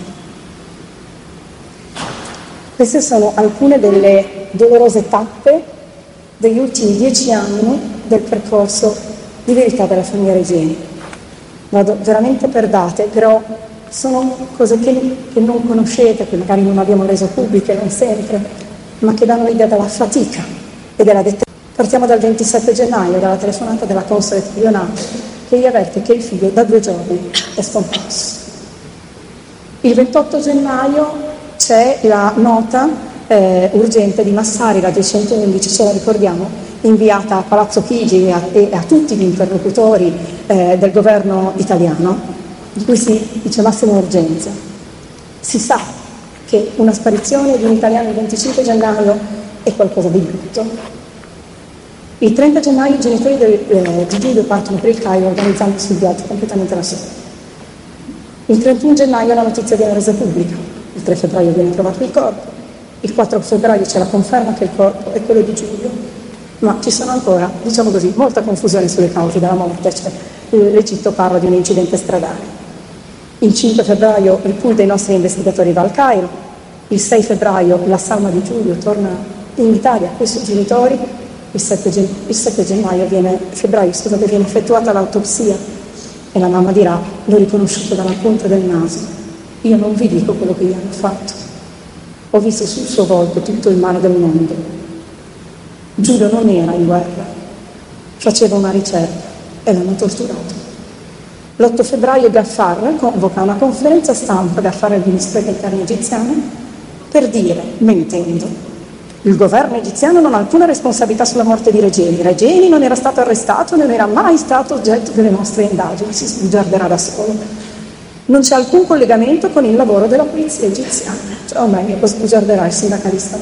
Queste sono alcune delle dolorose tappe degli ultimi dieci anni del percorso di verità della famiglia Regeni. Vado veramente per date, però sono cose che, che non conoscete, che magari non abbiamo reso pubbliche, non sempre, ma che danno l'idea della fatica e della determinazione. Partiamo dal ventisette gennaio, dalla telefonata della console Leonardo, che gli avverte che il figlio da due giorni è scomparso. Il ventotto gennaio c'è la nota eh, urgente di Massari, la duecentoundici, ce la ricordiamo, inviata a Palazzo Chigi e a, e a tutti gli interlocutori eh, del governo italiano, di cui si dice massima urgenza. Si sa che una sparizione di un italiano il venticinque gennaio è qualcosa di brutto. Il trenta gennaio i genitori eh, di Giulio partono per il Cairo organizzandosi il viaggio completamente da soli. Il trentuno gennaio la notizia viene resa pubblica, il tre febbraio viene trovato il corpo, il quattro febbraio c'è la conferma che il corpo è quello di Giulio, ma ci sono ancora, diciamo così, molta confusione sulle cause della morte, cioè l'Egitto parla di un incidente stradale. Il cinque febbraio il pool dei nostri investigatori va al Cairo, il sei febbraio la salma di Giulio torna in Italia con i suoi genitori. Il sette, gen- il sette gennaio viene, febbraio scusate, viene effettuata l'autopsia e la mamma dirà: l'ho riconosciuto dalla punta del naso, io non vi dico quello che gli hanno fatto, ho visto sul suo volto tutto il male del mondo. Giulio non era in guerra, faceva una ricerca e l'hanno torturato. L'otto febbraio Gaffar convoca una conferenza stampa, Gaffar è il ministro degli interni egiziano, per dire, mentendo, il governo egiziano non ha alcuna responsabilità sulla morte di Regeni. Regeni non era stato arrestato, non era mai stato oggetto delle nostre indagini, si sbugiarderà da solo. Non c'è alcun collegamento con il lavoro della polizia egiziana, cioè, o meglio, lo sbugiarderà il sindacalista.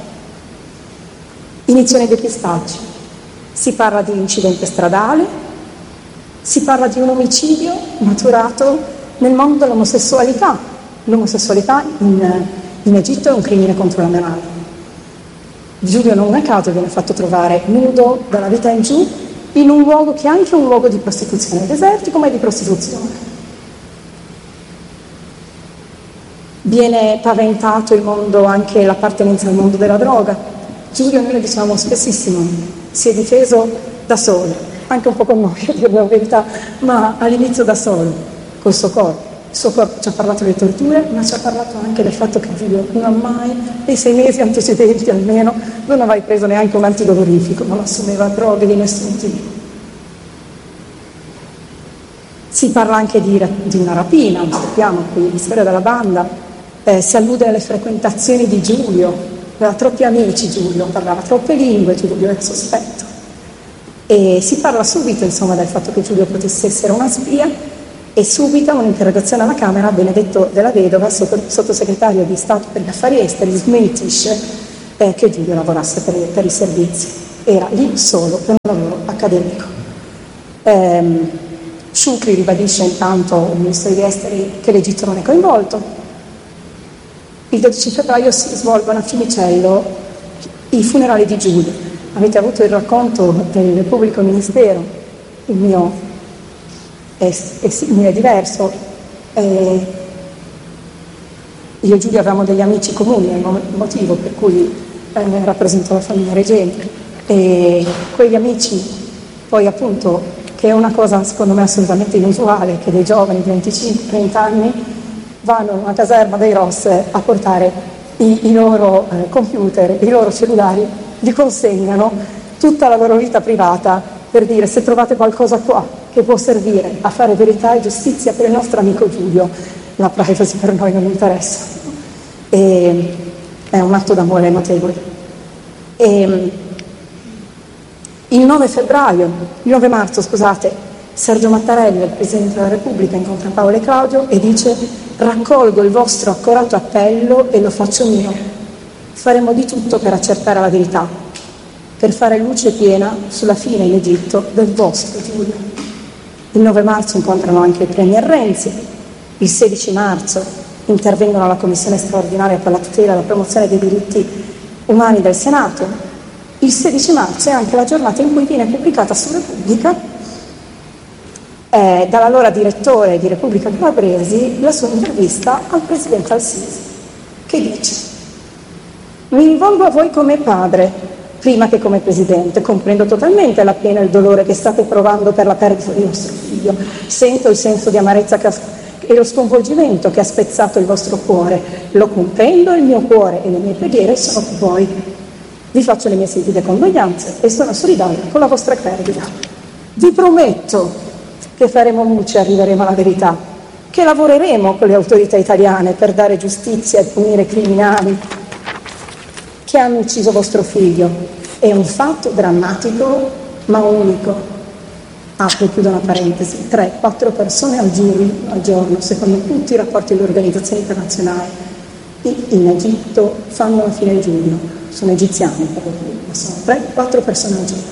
Iniziano i depistaggi, si parla di incidente stradale, si parla di un omicidio maturato nel mondo dell'omosessualità. L'omosessualità in, in Egitto è un crimine contro la morale. Giulio non a caso viene fatto trovare nudo dalla vita in giù in un luogo che è anche un luogo di prostituzione desertico, ma è di prostituzione. Viene paventato il mondo, anche l'appartenenza al mondo della droga. Giulio, noi le diciamo spessissimo, si è difeso da solo, anche un po' con noi, a dire la verità, ma all'inizio da solo, col suo corpo. Il suo corpo ci ha parlato delle torture, ma ci ha parlato anche del fatto che Giulio non ha mai, nei sei mesi antecedenti almeno, non aveva preso neanche un antidolorifico, non assumeva droghe di nessun tipo. Si parla anche di, di una rapina, non sappiamo qui la storia della banda, eh, si allude alle frequentazioni di Giulio, aveva troppi amici Giulio, parlava troppe lingue, Giulio era sospetto. E si parla subito insomma del fatto che Giulio potesse essere una spia, e subita un'interrogazione alla Camera. Benedetto Della Vedova, sottosegretario di Stato per gli affari esteri, smentisce eh, che Giulio lavorasse per, per i servizi, era lì solo per un lavoro accademico. Ehm, Sciucri ribadisce intanto il ministro degli esteri che l'Egitto non è coinvolto. Il dodici febbraio si svolgono a Fiumicello i funerali di Giulio. Avete avuto il racconto del pubblico ministero, il mio è, è simile, è diverso. Eh, io e Giulio avevamo degli amici comuni, è il motivo per cui eh, rappresento la famiglia reggente, e quegli amici poi appunto, che è una cosa secondo me assolutamente inusuale, che dei giovani di venticinque trenta anni vanno in una caserma dei Ross a portare i, i loro eh, computer, i loro cellulari, li consegnano tutta la loro vita privata per dire: se trovate qualcosa qua che può servire a fare verità e giustizia per il nostro amico Giulio, la privacy per noi non interessa. E, è un atto d'amore notevole. E, il nove febbraio, il nove marzo, scusate, Sergio Mattarella, il Presidente della Repubblica, incontra Paolo e Claudio e dice: raccolgo il vostro accorato appello e lo faccio mio. Faremo di tutto per accertare la verità, per fare luce piena sulla fine in Egitto del vostro Giulio. Il nove marzo incontrano anche il Premier Renzi. Il sedici marzo intervengono alla Commissione straordinaria per la tutela e la promozione dei diritti umani del Senato. Il sedici marzo è anche la giornata in cui viene pubblicata su Repubblica, Eh, dall'allora direttore di Repubblica Calabresi, la sua intervista al presidente Al-Sisi, che dice: mi rivolgo a voi come padre, prima che come presidente. Comprendo totalmente la pena e il dolore che state provando per la perdita di vostro figlio. Sento il senso di amarezza che ha, e lo sconvolgimento che ha spezzato il vostro cuore. Lo comprendo, il mio cuore e le mie preghiere sono con voi. Vi faccio le mie sentite condoglianze e sono solidaria con la vostra perdita. Vi prometto che faremo luce e arriveremo alla verità, che lavoreremo con le autorità italiane per dare giustizia e punire i criminali che hanno ucciso vostro figlio. È un fatto drammatico ma unico. Apro e chiudo una parentesi: tre quattro persone al giorno, al giorno, secondo tutti i rapporti delle organizzazioni internazionali in Egitto fanno la fine di Giulio. Sono egiziani per lo più, ma sono tre quattro persone al giorno.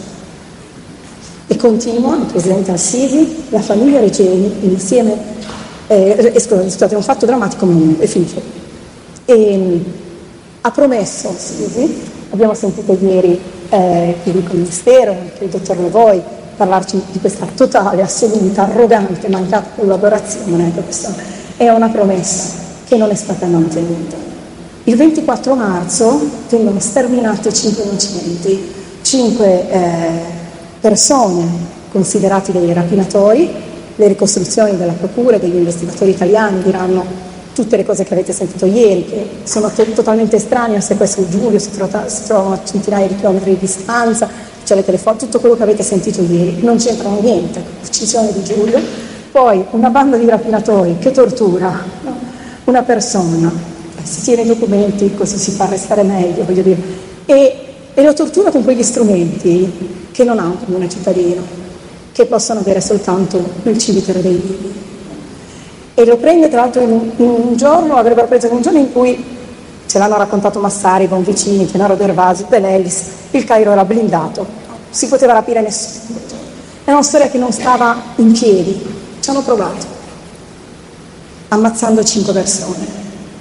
E continua il Presidente Al-Sisi: la famiglia Regeni insieme, eh, scusate, è un fatto drammatico ma unico, e finisce. E, ha promesso Al-Sisi, abbiamo sentito ieri eh, il Ministero, anche il dottor Levoi, parlarci di questa totale, assoluta, arrogante, mancata collaborazione. Questa è una promessa che non è stata mantenuta. Il ventiquattro marzo vengono sterminati cinque innocenti, cinque eh, persone considerati dei rapinatori. Le ricostruzioni della procura e degli investigatori italiani diranno tutte le cose che avete sentito ieri, che sono to- totalmente estranee al sequestro di Giulio, si, trova, si trovano a centinaia di chilometri di distanza, c'è le telefonate, tutto quello che avete sentito ieri non c'entrano niente con l'uccisione di Giulio. Poi una banda di rapinatori che tortura, no? Una persona, si tiene i documenti così si fa restare meglio, voglio dire, e, e lo tortura con quegli strumenti che non ha un comune cittadino, che possono avere soltanto il cimitero dei vivi. E lo prende tra l'altro in un, in un giorno, l'avrebbero preso in un giorno in cui, ce l'hanno raccontato Massari, Bonvicini, Gennaro Dervasi, Bellellis, il Cairo era blindato, si poteva rapire nessuno. È una storia che non stava in piedi, ci hanno provato, ammazzando cinque persone.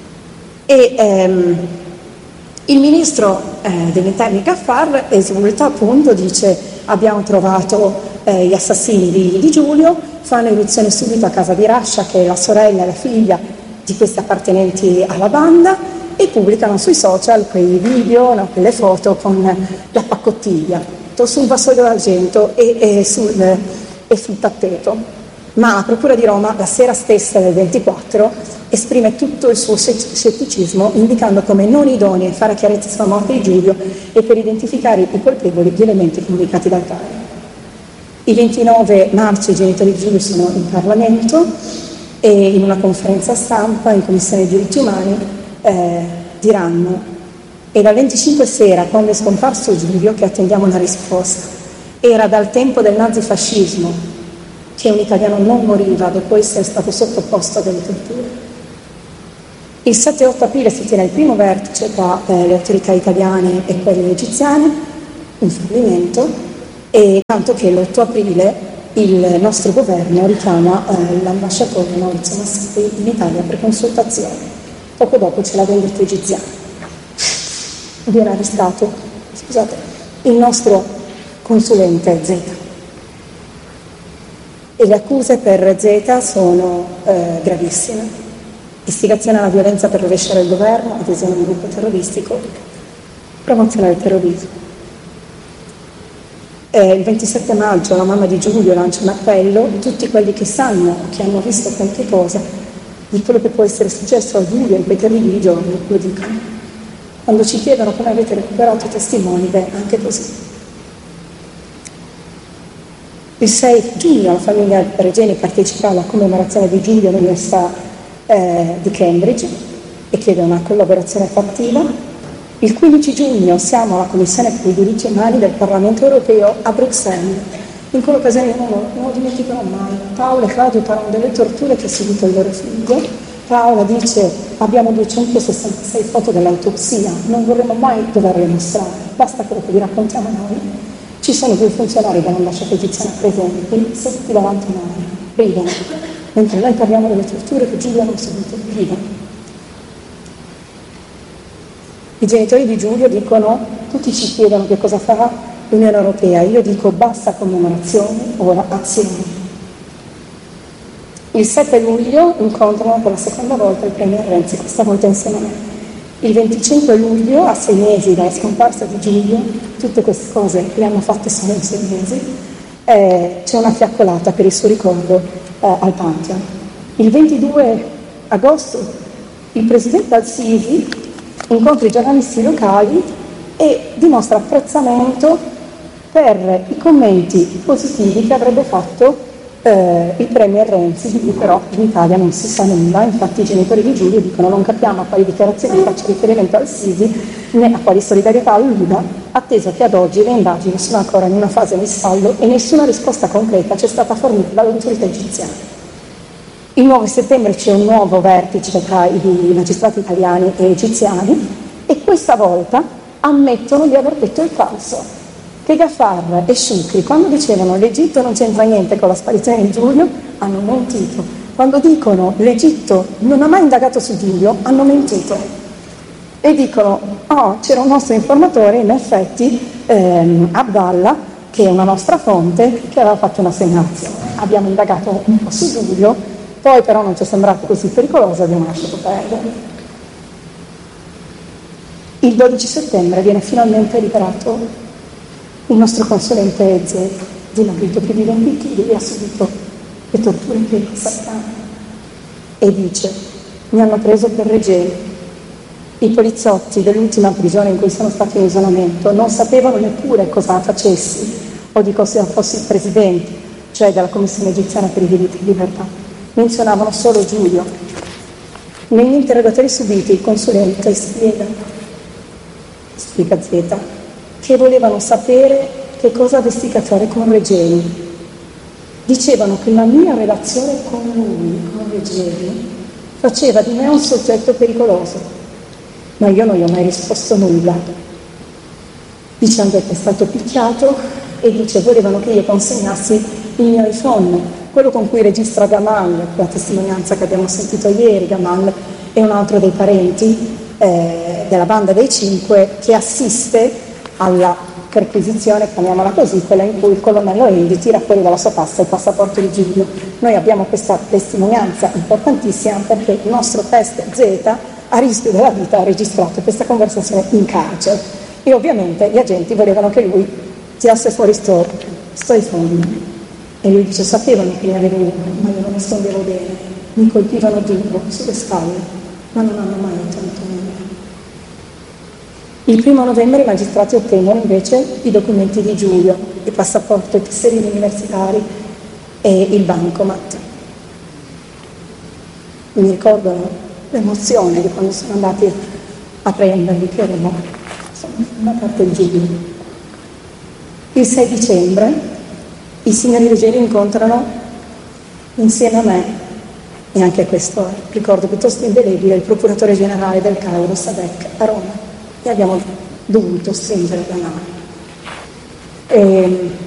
E ehm, il ministro eh, degli interni Gaffar esulta, appunto, dice: abbiamo trovato eh, gli assassini di, di Giulio, fanno irruzione subito a casa di Rasha, che è la sorella e la figlia di questi appartenenti alla banda, e pubblicano sui social quei video, no, quelle foto con la paccottiglia sul vassoio d'argento e, e, sul, e sul tappeto. Ma la Procura di Roma, la sera stessa del ventiquattro, esprime tutto il suo scetticismo, indicando come non idonei a fare chiarezza sulla morte di Giulio e per identificare i colpevoli gli elementi comunicati dal Cairo. Il ventinove marzo i genitori di Giulio sono in Parlamento e in una conferenza stampa in Commissione dei diritti umani eh, diranno: è dal venticinque sera, quando è scomparso Giulio, che attendiamo una risposta. Era dal tempo del nazifascismo che un italiano non moriva dopo essere stato sottoposto a delle torture. Il sette e otto aprile si tiene il primo vertice tra eh, le autorità italiane e quelle egiziane, in fallimento, e tanto che l'otto aprile il nostro governo richiama eh, l'ambasciatore Maurizio Massari in Italia per consultazione. Poco dopo c'è la vendetta egiziana. Viene arrestato, scusate, il nostro consulente Z. E le accuse per Z sono eh, gravissime. Istigazione alla violenza per rovesciare il governo, adesione a un gruppo terroristico, promozione del terrorismo. Eh, il ventisette maggio la mamma di Giulio lancia un appello, tutti quelli che sanno o che hanno visto qualche cosa di quello che può essere successo a Giulio in quei terribili giorni, lo dicono. Quando ci chiedono come avete recuperato i testimoni, beh, anche così. Il sei giugno la famiglia Regeni partecipa alla commemorazione di Giulio all'Università eh, di Cambridge e chiede una collaborazione fattiva. Il quindici giugno siamo alla Commissione per i diritti umani del Parlamento europeo a Bruxelles. In quell'occasione non lo, non lo dimenticherò mai. Paola e Claudio parlano delle torture che ha subito il loro figlio. Paola dice: abbiamo duecentosessantasei foto dell'autopsia, non vorremmo mai doverle mostrare, basta quello che vi raccontiamo noi. Ci sono due funzionari dell'ambasciata egiziana presenti, seduti davanti a noi, ridono, mentre noi parliamo delle torture che Giulio hanno subito, ridono. I genitori di Giulio dicono, tutti ci chiedono che cosa farà l'Unione Europea, io dico basta commemorazioni, ora azioni. Il sette luglio incontrano per la seconda volta il premier Renzi, questa volta insieme a me. Il venticinque luglio, a sei mesi dalla scomparsa di Giulio, tutte queste cose le hanno fatte solo in sei mesi, eh, c'è una fiaccolata per il suo ricordo eh, al Pantheon. Il ventidue agosto il presidente Al-Sisi incontra i giornalisti locali e dimostra apprezzamento per i commenti positivi che avrebbe fatto eh, il premier Renzi, di cui però in Italia non si sa nulla. Infatti i genitori di Giulio dicono non capiamo a quali dichiarazioni faccia riferimento Al-Sisi né a quali solidarietà alluda, atteso che ad oggi le indagini sono ancora in una fase di stallo e nessuna risposta concreta ci è stata fornita dall'autorità egiziana. Il nove settembre c'è un nuovo vertice tra i magistrati italiani e egiziani e questa volta ammettono di aver detto il falso, che Gafar e Shukri, quando dicevano l'Egitto non c'entra niente con la sparizione di Giulio, hanno mentito. Quando dicono l'Egitto non ha mai indagato su Giulio, hanno mentito. E dicono, oh, c'era un nostro informatore, in effetti, ehm, Abdallah, che è una nostra fonte, che aveva fatto una segnalazione. Abbiamo indagato un po' su Giulio, poi però non ci è sembrato così pericoloso, abbiamo lasciato perdere. Il dodici settembre viene finalmente liberato il nostro consulente Z, dimagrito più di venti chili, e ha subito le torture che sappiamo. E dice, mi hanno preso per Regeni. I poliziotti dell'ultima prigione in cui sono stati in isolamento non sapevano neppure cosa facessi o di cosa fossi il presidente, cioè della Commissione egiziana per i diritti di libertà. Menzionavano solo Giulio. Negli interrogatori subiti il consulente spiega, spiega Z, che volevano sapere che cosa avessi a fare con Regeni. Dicevano che la mia relazione con lui, con Regeni, faceva di me un soggetto pericoloso, ma io non gli ho mai risposto nulla. Dice anche che è stato picchiato e dice volevano che io consegnassi il mio iPhone, quello con cui registra Gamal, la testimonianza che abbiamo sentito ieri. Gamal è un altro dei parenti eh, della banda dei cinque che assiste alla perquisizione, chiamiamola così, quella in cui il colonnello Endi tira fuori dalla sua tasca il passaporto di Giulio. Noi abbiamo questa testimonianza importantissima perché il nostro test Z, a rischio della vita, ha registrato questa conversazione in carcere e ovviamente gli agenti volevano che lui tirasse fuori sto, sto iPhone. E lui dice, sapevano che li avevo uno, ma io lo nascondevo bene, mi colpivano duro, sulle spalle, ma non hanno mai ottenuto nulla. Il primo novembre i magistrati ottengono invece i documenti di Giulio, il passaporto, i tesserini universitari e il bancomat. Mi ricordo l'emozione di quando sono andati a prenderli, che erano una parte di Giulio. Il sei dicembre i signori Regeni incontrano insieme a me, e anche questo ricordo piuttosto indelebile, il procuratore generale del Cairo, Sadek, a Roma, e abbiamo dovuto stringere la mano. E,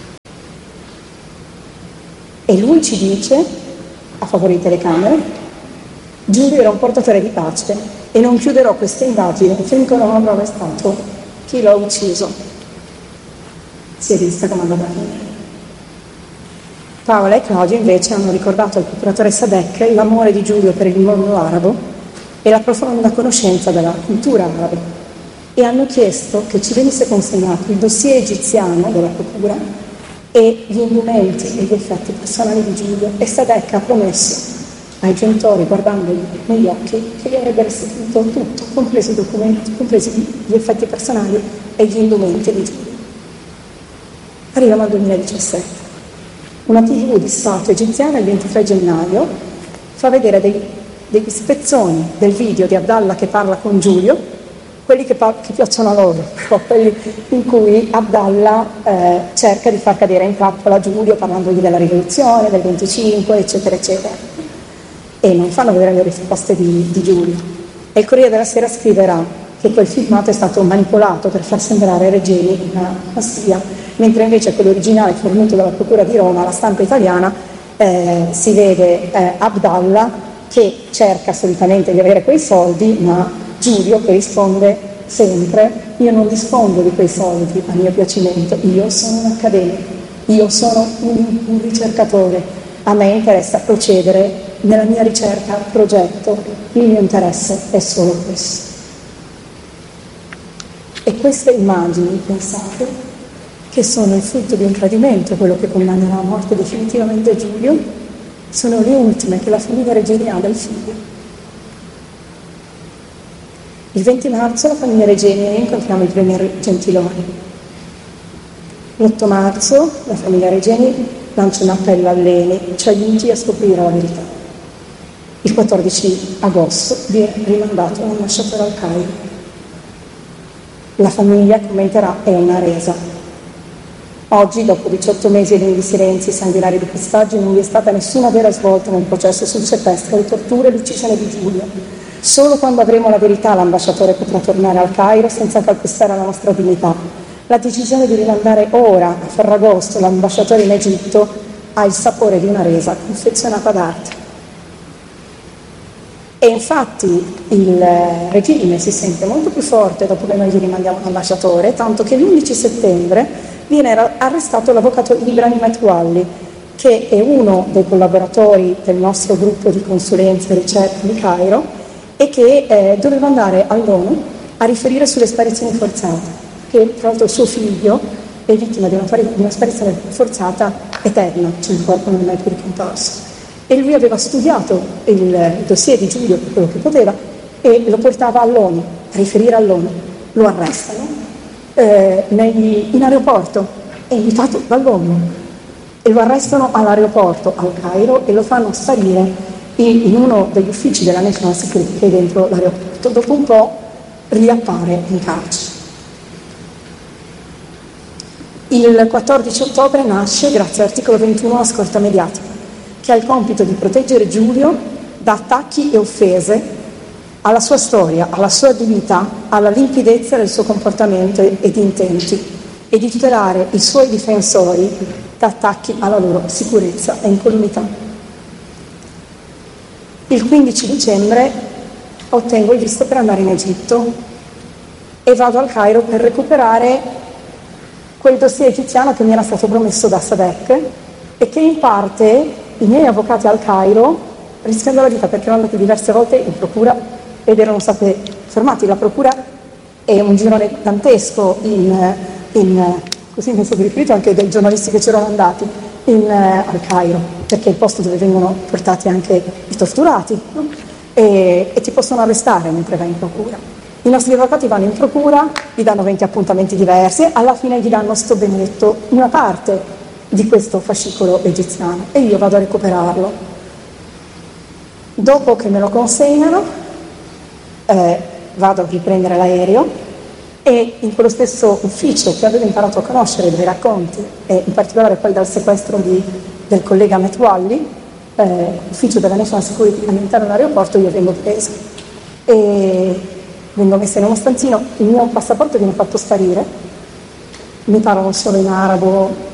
e lui ci dice, a favore di telecamere, Giulio era un portatore di pace e non chiuderò queste indagini finché non avrò arrestato chi l'ha ucciso. Si è vista come andava a finire. Paola e Claudio invece hanno ricordato al procuratore Sadek l'amore di Giulio per il mondo arabo e la profonda conoscenza della cultura araba e hanno chiesto che ci venisse consegnato il dossier egiziano della procura e gli indumenti e gli effetti personali di Giulio, e Sadek ha promesso ai genitori, guardandoli negli occhi, che gli avrebbe restituito tutto, compresi i documenti, compresi gli effetti personali e gli indumenti di Giulio. Arriviamo al duemiladiciassette. Una tivù di Stato egiziana il ventitré gennaio fa vedere dei, degli spezzoni del video di Abdallah che parla con Giulio, quelli che, pa- che piacciono a loro, quelli in cui Abdallah eh, cerca di far cadere in trappola Giulio parlandogli della rivoluzione, del venticinque, eccetera, eccetera. E non fanno vedere le risposte di, di Giulio. E il Corriere della Sera scriverà che quel filmato è stato manipolato per far sembrare Regeni una spia, mentre invece quello originale fornito dalla Procura di Roma, la stampa italiana, eh, si vede eh, Abdallah che cerca assolutamente di avere quei soldi, ma Giulio che risponde sempre: io non dispongo di quei soldi a mio piacimento, io sono un accademico, io sono un, un ricercatore, a me interessa procedere nella mia ricerca, progetto, il mio interesse è solo questo. E queste immagini, pensate, che sono il frutto di un tradimento, quello che condannerà a morte definitivamente Giulio, sono le ultime che la famiglia Regeni ha del figlio. Il venti marzo la famiglia Regeni e io incontriamo il premier Gentiloni. L'otto marzo la famiglia Regeni lancia un appello all'Eni, cioè gli inviti a scoprire la verità. Il quattordici agosto viene rimandato l'ambasciatore al Cairo. La famiglia commenterà: è una resa. Oggi, dopo diciotto mesi e lunghi silenzi sanguinari di pestaggi, non vi è stata nessuna vera svolta nel processo sul sequestro, le torture e l'uccisione di Giulio. Solo quando avremo la verità l'ambasciatore potrà tornare al Cairo senza calpestare la nostra dignità. La decisione di rimandare ora, a Ferragosto, l'ambasciatore in Egitto ha il sapore di una resa confezionata d'arte. E infatti il regime si sente molto più forte dopo che noi gli rimandiamo l'ambasciatore, tanto che l'undici settembre viene arrestato l'avvocato Ibrahim Metwalli, che è uno dei collaboratori del nostro gruppo di consulenza e ricerca di Cairo e che eh, doveva andare all'ONU a riferire sulle sparizioni forzate, che tra l'altro suo figlio è vittima di una, di una sparizione forzata eterna, cioè il corpo non è mai più ricomparso. E lui aveva studiato il dossier di Giulio per quello che poteva e lo portava all'ONU, a riferire all'ONU. Lo arrestano eh, negli, in aeroporto, è invitato dall'ONU, e lo arrestano all'aeroporto al Cairo e lo fanno sparire in, in uno degli uffici della National Security che è dentro l'aeroporto. Dopo un po' riappare in carcere. Il quattordici ottobre nasce, grazie all'articolo ventuno, la scorta mediatica, che ha il compito di proteggere Giulio da attacchi e offese alla sua storia, alla sua dignità, alla limpidezza del suo comportamento e di intenti, e di tutelare i suoi difensori da attacchi alla loro sicurezza e incolumità. Il quindici dicembre ottengo il visto per andare in Egitto e vado al Cairo per recuperare quel dossier egiziano che mi era stato promesso da Sadek e che in parte i miei avvocati al Cairo rischiano la vita perché erano andati diverse volte in procura ed erano stati fermati. La procura è un girone dantesco, in, in, così mi sono riferito anche dei giornalisti che c'erano andati in, al Cairo, perché è il posto dove vengono portati anche i torturati, no? e, e ti possono arrestare mentre vai in procura. I nostri avvocati vanno in procura, gli danno venti appuntamenti diversi, alla fine gli danno sto benedetto una parte di questo fascicolo egiziano e io vado a recuperarlo. Dopo che me lo consegnano eh, vado a riprendere l'aereo e in quello stesso ufficio che avevo imparato a conoscere dai racconti e in particolare poi dal sequestro di, del collega Metwalli eh, ufficio della National Security all'interno dell'aeroporto, io vengo presa e vengo messa in uno stanzino, il mio passaporto viene fatto sparire, mi parlano solo in arabo,